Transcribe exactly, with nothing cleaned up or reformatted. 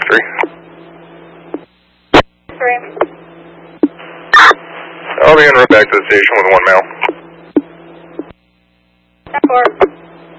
three. Three. I'll be en route back to the station with one mail. ten four.